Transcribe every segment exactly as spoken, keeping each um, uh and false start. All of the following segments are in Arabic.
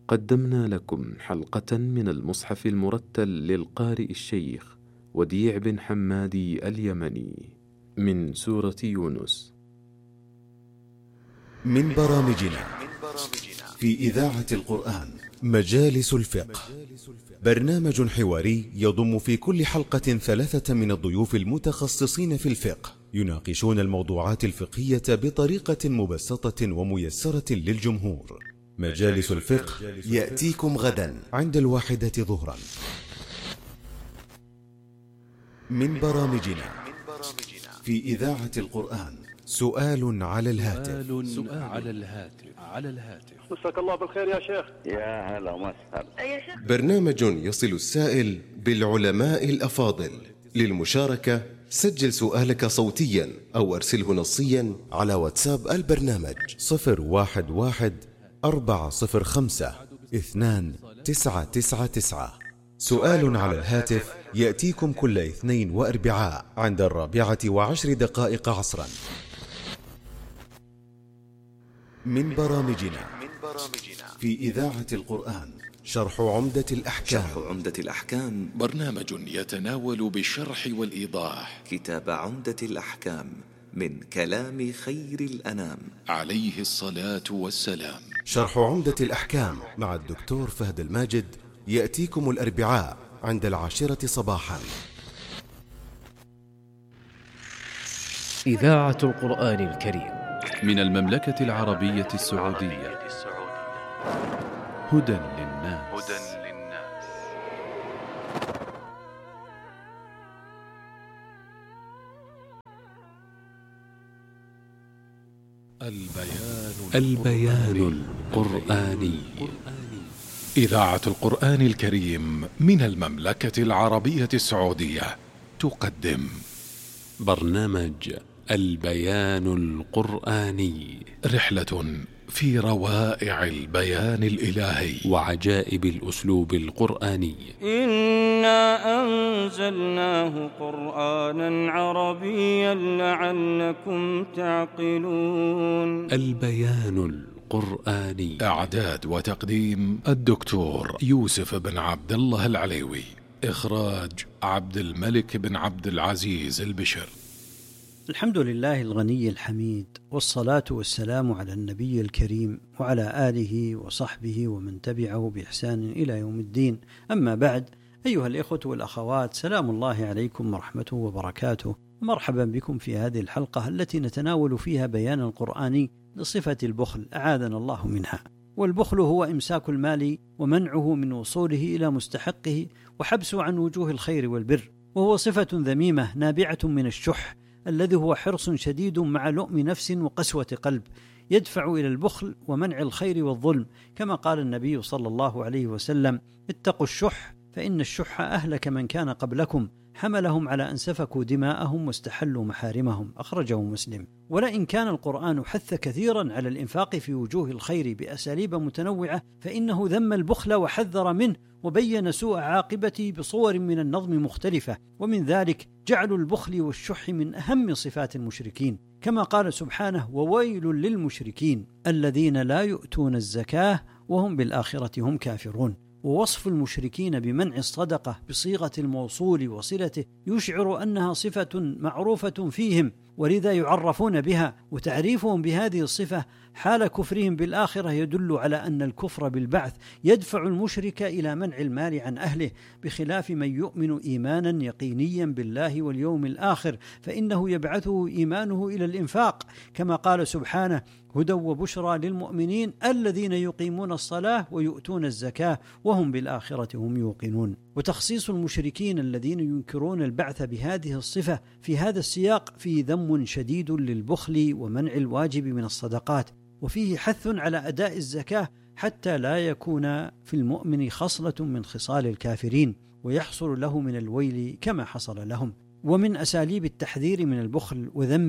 قدمنا لكم حلقة من المصحف المرتل للقارئ الشيخ وديع بن حمادي اليمني من سورة يونس. من برامجنا في إذاعة القرآن مجالس الفقه، برنامج حواري يضم في كل حلقة ثلاثة من الضيوف المتخصصين في الفقه يناقشون الموضوعات الفقهية بطريقة مبسطة وميسرة للجمهور. مجالس الفقه يأتيكم غدا عند الواحدة ظهرا. من برامجنا في إذاعة القرآن سؤال على الهاتف. سؤال على الهاتف على الهاتف مساك الله بالخير يا شيخ. يا هلا وسهلا. يا شيخ، برنامج يصل السائل بالعلماء الأفاضل. للمشاركة سجل سؤالك صوتيا أو أرسله نصيا على واتساب البرنامج صفر واحد واحد أربعة صفر خمسة اثنان تسعة تسعة تسعة. سؤال على الهاتف يأتيكم كل اثنين وأربعاء عند الرابعة وعشر دقائق عصرا. من برامجنا في إذاعة القرآن شرح عمدة الأحكام. شرح عمدة الأحكام برنامج يتناول بالشرح والإيضاح كتاب عمدة الأحكام من كلام خير الأنام عليه الصلاة والسلام. شرح عمدة الأحكام مع الدكتور فهد الماجد يأتيكم الأربعاء عند العاشرة صباحا. إذاعة القرآن الكريم من المملكة العربية السعودية. هدى للناس. البيان البيان القرآني. إذاعة القرآن الكريم من المملكة العربية السعودية تقدم برنامج البيان القرآني، رحلة في روائع البيان الإلهي وعجائب الأسلوب القرآني. إنا أنزلناه قرآنا عربيا لعلكم تعقلون. البيان القرآني. إعداد وتقديم الدكتور يوسف بن عبد الله العليوي. إخراج عبد الملك بن عبد العزيز البشر. الحمد لله الغني الحميد، والصلاة والسلام على النبي الكريم وعلى آله وصحبه ومن تبعه بإحسان إلى يوم الدين. أما بعد، أيها الإخوة والأخوات، سلام الله عليكم ورحمته وبركاته، ومرحبا بكم في هذه الحلقة التي نتناول فيها بيان القرآني لصفة البخل، أعاذنا الله منها. والبخل هو إمساك المال ومنعه من وصوله إلى مستحقه وحبسه عن وجوه الخير والبر، وهو صفة ذميمة نابعة من الشح الذي هو حرص شديد مع لؤم نفس وقسوة قلب، يدفع إلى البخل ومنع الخير والظلم، كما قال النبي صلى الله عليه وسلم: اتقوا الشح فإن الشح أهلك من كان قبلكم، حملهم على أن سفكوا دماءهم واستحلوا محارمهم. أخرجه مسلم. ولئن كان القرآن حث كثيرا على الإنفاق في وجوه الخير بأساليب متنوعة، فإنه ذم البخل وحذر منه وبين سوء عاقبته بصور من النظم مختلفة، ومن ذلك جعل البخل والشح من أهم صفات المشركين، كما قال سبحانه: وويل للمشركين الذين لا يؤتون الزكاة وهم بالآخرة هم كافرون. ووصف المشركين بمنع الصدقة بصيغة الموصول وصلته يشعر أنها صفة معروفة فيهم، ولذا يعرفون بها، وتعريفهم بهذه الصفة حال كفرهم بالآخرة يدل على أن الكفر بالبعث يدفع المشرك إلى منع المال عن أهله، بخلاف من يؤمن إيمانا يقينيا بالله واليوم الآخر، فإنه يبعثه إيمانه إلى الإنفاق، كما قال سبحانه: هدى وبشرى للمؤمنين الذين يقيمون الصلاة ويؤتون الزكاة وهم بالآخرة هم يوقنون. وتخصيص المشركين الذين ينكرون البعث بهذه الصفة في هذا السياق فيه ذم شديد للبخل ومنع الواجب من الصدقات، وفيه حث على أداء الزكاة حتى لا يكون في المؤمن خصلة من خصال الكافرين ويحصل له من الويل كما حصل لهم. ومن أساليب التحذير من البخل وذمه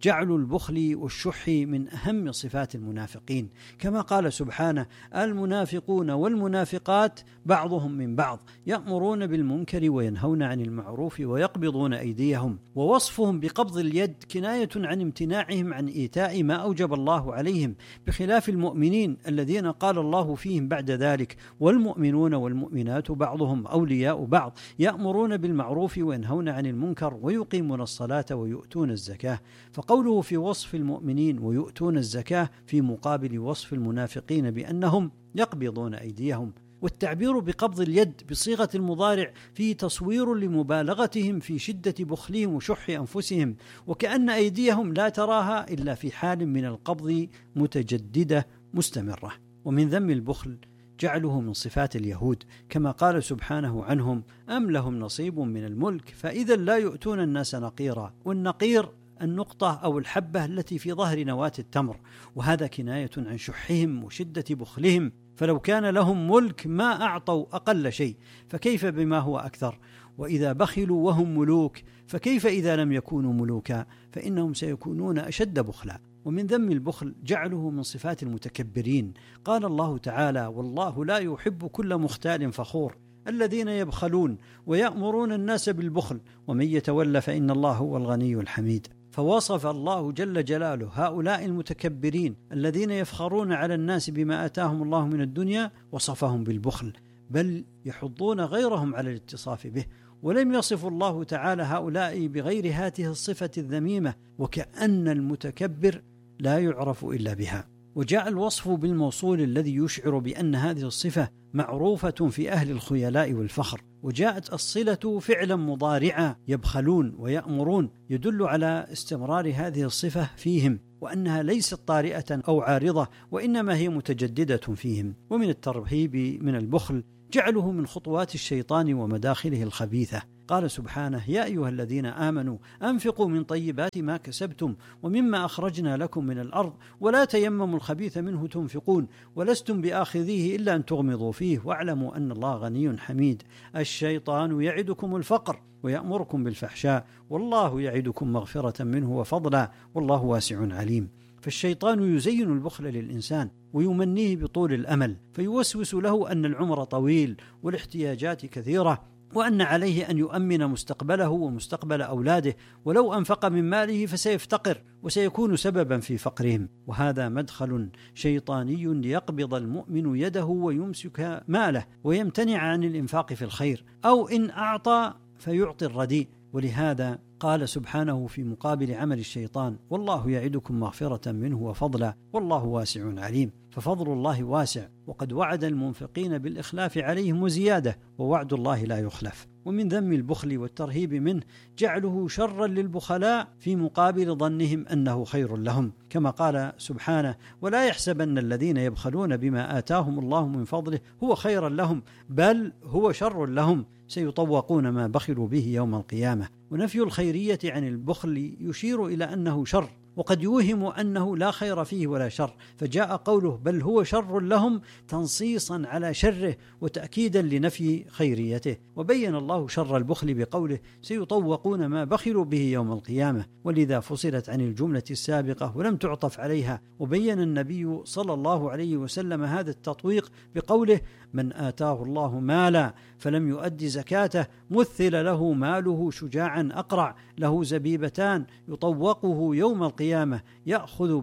جعل البخل والشح من أهم صفات المنافقين، كما قال سبحانه: المنافقون والمنافقات بعضهم من بعض يأمرون بالمنكر وينهون عن المعروف ويقبضون أيديهم. ووصفهم بقبض اليد كناية عن امتناعهم عن إيتاء ما أوجب الله عليهم، بخلاف المؤمنين الذين قال الله فيهم بعد ذلك: والمؤمنون والمؤمنات بعضهم أولياء بعض يأمرون بالمعروف وينهون عن المنكر ويقيمون الصلاة ويؤتون الزكاة. فقوله في وصف المؤمنين ويؤتون الزكاة في مقابل وصف المنافقين بأنهم يقبضون أيديهم. والتعبير بقبض اليد بصيغة المضارع فيه تصوير لمبالغتهم في شدة بخلهم وشح أنفسهم، وكأن أيديهم لا تراها إلا في حال من القبض متجددة مستمرة. ومن ذم البخل جعله من صفات اليهود، كما قال سبحانه عنهم: أم لهم نصيب من الملك فإذا لا يؤتون الناس نقيرا. والنقير النقطة أو الحبة التي في ظهر نواة التمر، وهذا كناية عن شحهم وشدة بخلهم، فلو كان لهم ملك ما أعطوا أقل شيء، فكيف بما هو أكثر؟ وإذا بخلوا وهم ملوك فكيف إذا لم يكونوا ملوكا؟ فإنهم سيكونون أشد بخلا. ومن ذم البخل جعله من صفات المتكبرين. قال الله تعالى: والله لا يحب كل مختال فخور، الذين يبخلون ويأمرون الناس بالبخل ومن يتولى فإن الله هو الغني الحميد. فوصف الله جل جلاله هؤلاء المتكبرين الذين يفخرون على الناس بما آتاهم الله من الدنيا، وصفهم بالبخل، بل يحضون غيرهم على الاتصاف به. ولم يصف الله تعالى هؤلاء بغير هذه الصفة الذميمة، وكأن المتكبر لا يعرف إلا بها. وجاء الوصف بالموصول الذي يشعر بأن هذه الصفة معروفة في أهل الخيلاء والفخر، وجاءت الصلة فعلا مضارعا يبخلون ويأمرون، يدل على استمرار هذه الصفة فيهم، وأنها ليست طارئة أو عارضة، وإنما هي متجددة فيهم. ومن الترهيب من البخل جعله من خطوات الشيطان ومداخله الخبيثة. قال سبحانه: يا أيها الذين آمنوا أنفقوا من طيبات ما كسبتم ومما أخرجنا لكم من الأرض ولا تيمموا الخبيث منه تنفقون ولستم بآخذيه إلا أن تغمضوا فيه واعلموا أن الله غني حميد. الشيطان يعدكم الفقر ويأمركم بالفحشاء والله يعدكم مغفرة منه وفضلا والله واسع عليم. فالشيطان يزين البخل للإنسان ويمنيه بطول الأمل، فيوسوس له أن العمر طويل والاحتياجات كثيرة، وأن عليه أن يؤمن مستقبله ومستقبل أولاده، ولو أنفق من ماله فسيفتقر وسيكون سببا في فقرهم. وهذا مدخل شيطاني ليقبض المؤمن يده ويمسك ماله ويمتنع عن الإنفاق في الخير، أو إن أعطى فيعطي الرديء. ولهذا قال سبحانه في مقابل عمل الشيطان: والله يعدكم مغفرة منه وفضلا والله واسع عليم. ففضل الله واسع، وقد وعد المنفقين بالإخلاف عليهم وزيادة، ووعد الله لا يخلف. ومن ذم البخل والترهيب منه جعله شرا للبخلاء في مقابل ظنهم أنه خير لهم، كما قال سبحانه: ولا يحسبن الذين يبخلون بما آتاهم الله من فضله هو خيرا لهم بل هو شر لهم سيطوقون ما بخلوا به يوم القيامة. ونفي الخيرية عن البخل يشير إلى أنه شر، وقد يوهم أنه لا خير فيه ولا شر، فجاء قوله بل هو شر لهم تنصيصا على شره وتأكيدا لنفي خيريته. وبين الله شر البخل بقوله: سيطوقون ما بخلوا به يوم القيامة، ولذا فصلت عن الجملة السابقة ولم تعطف عليها. وبين النبي صلى الله عليه وسلم هذا التطويق بقوله: من آتاه الله مالا فلم يؤد زكاته مثل له ماله شجاعا أقرع له زبيبتان يطوقه يوم القيامة يأخذ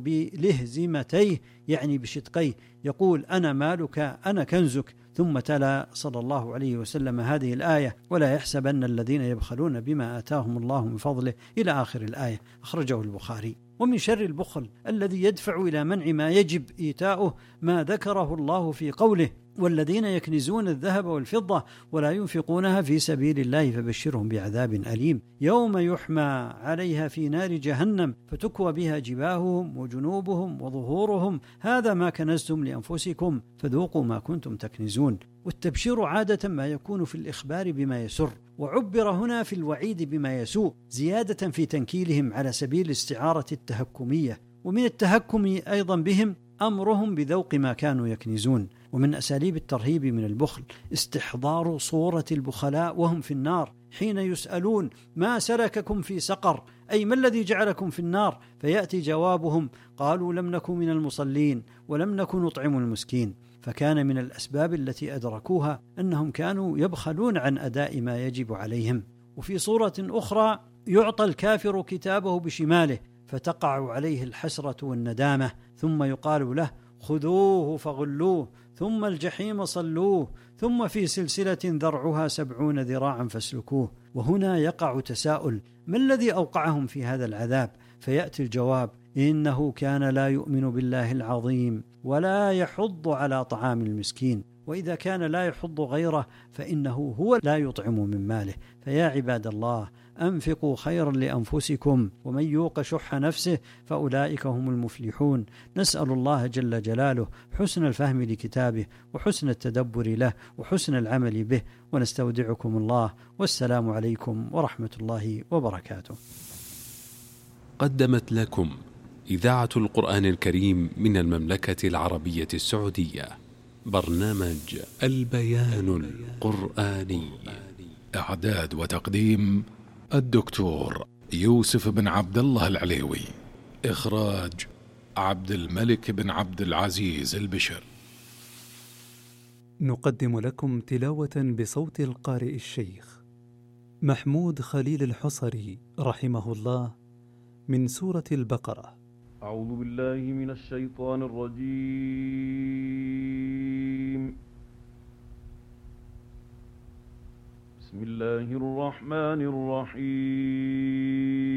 بلهزمتيه يعني بشدقيه يقول أنا مالك أنا كنزك. ثم تلا صلى الله عليه وسلم هذه الآية: ولا يحسبن الذين يبخلون بما آتاهم الله من فضله إلى آخر الآية. أخرجه البخاري. ومن شر البخل الذي يدفع إلى منع ما يجب إيتاؤه ما ذكره الله في قوله: والذين يكنزون الذهب والفضة ولا ينفقونها في سبيل الله فبشرهم بعذاب أليم يوم يحمى عليها في نار جهنم فتكوى بها جباههم وجنوبهم وظهورهم هذا ما كنزتم لأنفسكم فذوقوا ما كنتم تكنزون. والتبشير عادة ما يكون في الإخبار بما يسر، وعبر هنا في الوعيد بما يسوء زيادة في تنكيلهم على سبيل الاستعارة التهكمية. ومن التهكم أيضا بهم أمرهم بذوق ما كانوا يكنزون. ومن أساليب الترهيب من البخل استحضار صورة البخلاء وهم في النار حين يسألون: ما سلككم في سقر؟ أي ما الذي جعلكم في النار؟ فيأتي جوابهم: قالوا لم نكن من المصلين ولم نكن نطعم المسكين. فكان من الأسباب التي أدركوها أنهم كانوا يبخلون عن أداء ما يجب عليهم. وفي صورة أخرى يعطى الكافر كتابه بشماله فتقع عليه الحسرة والندامة، ثم يقال له: خذوه فغلوه ثم الجحيم صلوه ثم في سلسلة ذرعها سبعون ذراعا فاسلكوه. وهنا يقع تساؤل: ما الذي أوقعهم في هذا العذاب؟ فيأتي الجواب: إنه كان لا يؤمن بالله العظيم ولا يحض على طعام المسكين. وإذا كان لا يحض غيره فإنه هو لا يطعم من ماله. فيا عباد الله، أنفقوا خيرا لأنفسكم، ومن يوق شح نفسه فأولئك هم المفلحون. نسأل الله جل جلاله حسن الفهم لكتابه وحسن التدبر له وحسن العمل به، ونستودعكم الله، والسلام عليكم ورحمة الله وبركاته. قدمت لكم إذاعة القرآن الكريم من المملكة العربية السعودية برنامج البيان القرآني. إعداد وتقديم الدكتور يوسف بن عبد الله العليوي. إخراج عبد الملك بن عبد العزيز البشر. نقدم لكم تلاوة بصوت القارئ الشيخ محمود خليل الحصري رحمه الله من سورة البقرة. أعوذ بالله من الشيطان الرجيم. بسم الله الرحمن الرحيم.